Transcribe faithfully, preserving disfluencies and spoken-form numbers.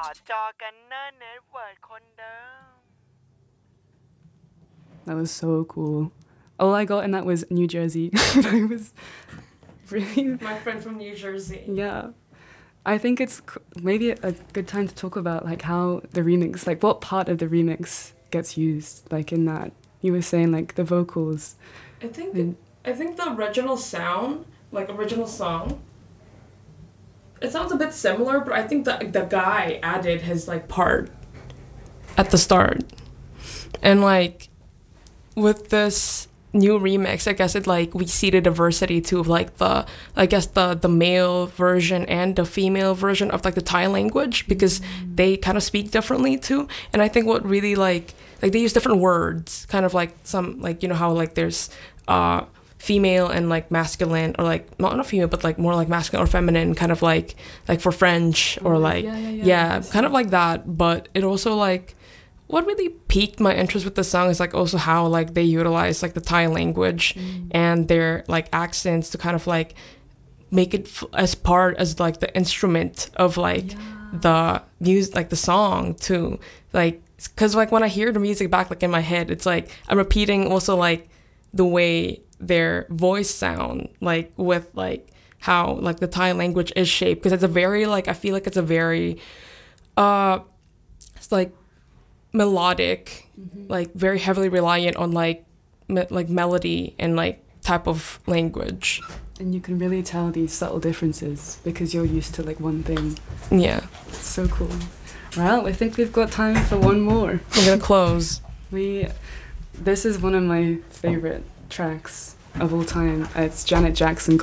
จอกันเนอร์เน็ตเวิร์ดคนเดิม That was so cool. All I got in that was New Jersey. I was really... My friend from New Jersey. Yeah. I think it's maybe a good time to talk about like how the remix, like what part of the remix gets used, like in that. You were saying like the vocals. I think the, I think the original sound, like original song, it sounds a bit similar, but I think the the guy added his like part at the start. And like with this new remix, I guess it like we see the diversity too of like the I guess the the male version and the female version of like the Thai language, because mm-hmm. they kind of speak differently too. And I think what really like like they use different words, kind of like some like you know how like there's uh female and like masculine, or like not not female but like more like masculine or feminine, kind of like like for French or like yeah, yeah, yeah, yeah kind of like that. But it also like what really piqued my interest with the song is like also how like they utilize like the Thai language mm. and their like accents to kind of like make it f- as part as like the instrument of like yeah. the music, like the song too, like because like when I hear the music back like in my head, it's like I'm repeating also like the way their voice sound like with like how like the Thai language is shaped, because it's a very like I feel like it's a very uh it's like melodic, mm-hmm. like very heavily reliant on like me- like melody and like type of language. And you can really tell these subtle differences because you're used to like one thing. Yeah. It's so cool. Well, I think we've got time for one more. We're gonna close. We, this is one of my favorite tracks of all time. It's Janet Jackson.